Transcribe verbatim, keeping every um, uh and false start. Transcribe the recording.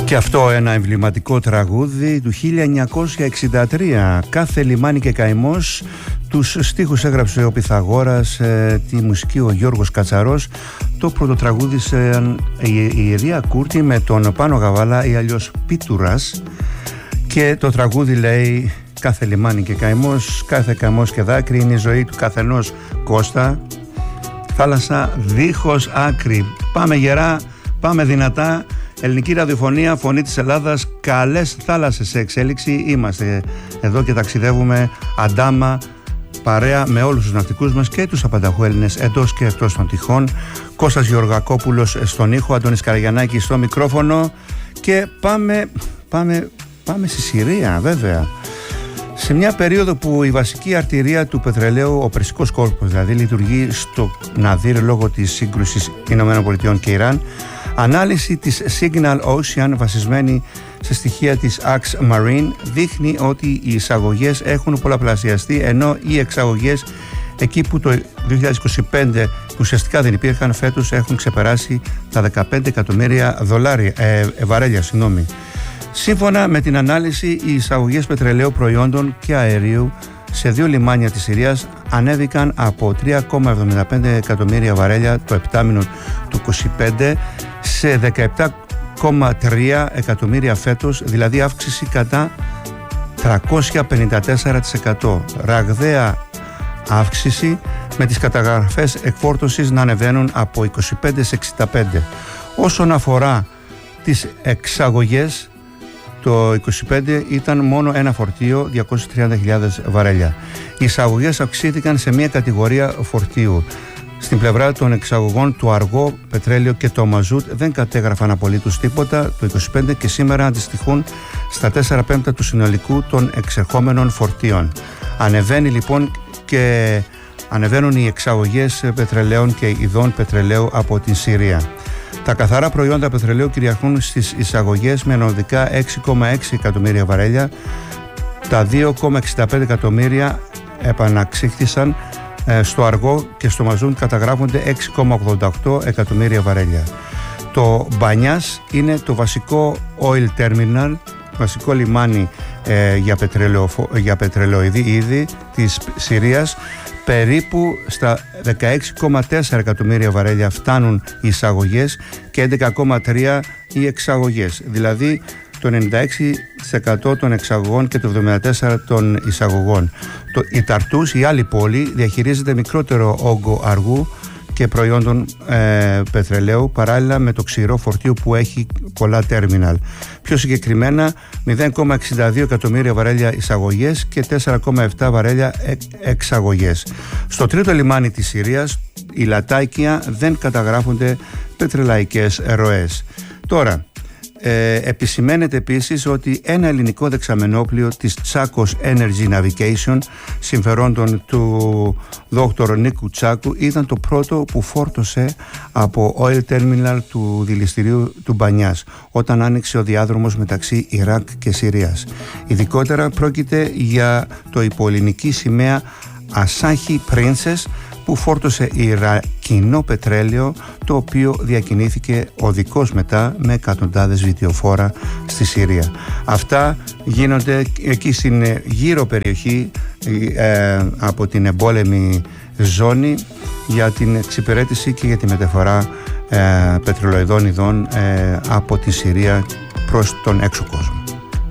Και αυτό ένα εμβληματικό τραγούδι του χίλια εννιακόσια εξήντα τρία. Κάθε λιμάνι και καημός. Τους στίχους έγραψε ο Πυθαγόρας, ε, τη μουσική ο Γιώργος Κατσαρός. Το πρωτοτραγούδισε η, η Ρία Κούρτη με τον Πάνο Γαβάλα ή αλλιώς Πίτουρας. Και το τραγούδι λέει: κάθε λιμάνι και καημός, κάθε καημός και δάκρυ είναι η ζωή του καθενός. Κώστα, θάλασσα δίχως άκρη. Πάμε γερά, πάμε δυνατά. Ελληνική ραδιοφωνία, φωνή της Ελλάδας, καλές θάλασσες σε εξέλιξη. Είμαστε εδώ και ταξιδεύουμε αντάμα, παρέα με όλους τους ναυτικούς μας και τους απανταχού Έλληνες εντός και εκτός των τυχών. Κώστας Γεωργακόπουλος στον ήχο, Αντώνης Καραγιαννάκης στο μικρόφωνο. Και πάμε, πάμε, πάμε στη Συρία, βέβαια. Σε μια περίοδο που η βασική αρτηρία του πετρελαίου, ο Περσικός κόλπος δηλαδή, λειτουργεί στο ναδύρ λόγω της σύγκρουσης ΗΠΑ και Ιράν, ανάλυση της Signal Ocean βασισμένη σε στοιχεία της Axe Marine δείχνει ότι οι εισαγωγές έχουν πολλαπλασιαστεί, ενώ οι εξαγωγές εκεί που το δύο χιλιάδες είκοσι πέντε ουσιαστικά δεν υπήρχαν, φέτος έχουν ξεπεράσει τα δεκαπέντε εκατομμύρια δολάρια, ε, βαρέλια. Συγγνώμη. Σύμφωνα με την ανάλυση, οι εισαγωγές πετρελαίου προϊόντων και αερίου σε δύο λιμάνια της Συρίας ανέβηκαν από τρία κόμμα εβδομήντα πέντε εκατομμύρια βαρέλια το επτάμηνο του είκοσι πέντε σε δεκαεπτά κόμμα τρία εκατομμύρια φέτος, δηλαδή αύξηση κατά τριακόσια πενήντα τέσσερα τοις εκατό. Ραγδαία αύξηση, με τις καταγραφές εκφόρτωσης να ανεβαίνουν από είκοσι πέντε σε εξήντα πέντε. Όσον αφορά τις εξαγωγές, το είκοσι πέντε ήταν μόνο ένα φορτίο, διακόσιες τριάντα χιλιάδες βαρέλια. Οι εισαγωγές αυξήθηκαν σε μια κατηγορία φορτίου. Στην πλευρά των εξαγωγών, το αργό πετρέλαιο και το μαζούτ δεν κατέγραφαν απολύτως τίποτα το είκοσι πέντε και σήμερα αντιστοιχούν στα τέσσερα πέμπτα του συνολικού των εξερχόμενων φορτίων. Ανεβαίνει λοιπόν και ανεβαίνουν οι εξαγωγές πετρελαίων και ειδών πετρελαίου από την Συρία. Τα καθαρά προϊόντα πετρελαίου κυριαρχούν στις εισαγωγές με ανωδικά έξι κόμμα έξι εκατομμύρια βαρέλια. Τα δύο κόμμα εξήντα πέντε εκατομμύρια επαναξήχθησαν στο αργό και στο μαζούν καταγράφονται έξι κόμμα ογδόντα οκτώ εκατομμύρια βαρέλια. Το Μπανιάς είναι το βασικό oil terminal, βασικό λιμάνι ε, για, πετρελαιο, για πετρελαιοειδή είδη της Συρίας. Περίπου στα δεκαέξι κόμμα τέσσερα εκατομμύρια βαρέλια φτάνουν οι εισαγωγές και έντεκα κόμμα τρία οι εξαγωγές. Δηλαδή το ενενήντα έξι τοις εκατό των εξαγωγών και το εβδομήντα τέσσερα τοις εκατό των εισαγωγών. Το, η Ταρτούς, η άλλη πόλη, διαχειρίζεται μικρότερο όγκο αργού και προϊόντων ε, πετρελαίου, παράλληλα με το ξηρό φορτίο που έχει πολλά τέρμιναλ. Πιο συγκεκριμένα μηδέν κόμμα εξήντα δύο εκατομμύρια βαρέλια εισαγωγές και τέσσερα κόμμα επτά βαρέλια εξαγωγές. Στο τρίτο λιμάνι της Συρίας, η Λατάκια, δεν καταγράφονται πετρελαϊκές ροές. Τώρα, Ε, επισημαίνεται επίσης ότι ένα ελληνικό δεξαμενόπλιο της Tsakos Energy Navigation συμφερόντων του δόκτωρ Νίκου Τσάκου ήταν το πρώτο που φόρτωσε από oil terminal του δηληστηρίου του Μπανιάς όταν άνοιξε ο διάδρομος μεταξύ Ιράκ και Συρίας. Ειδικότερα πρόκειται για το υποελληνική σημαία Asahi Princess που φόρτωσε Ιρακινό πετρέλαιο, το οποίο διακινήθηκε οδικός μετά με εκατοντάδες βιτιοφόρα στη Συρία. Αυτά γίνονται εκεί στην γύρω περιοχή ε, από την εμπόλεμη ζώνη για την εξυπηρέτηση και για τη μεταφορά ε, πετρελοειδών ειδών ε, από τη Συρία προς τον έξω κόσμο.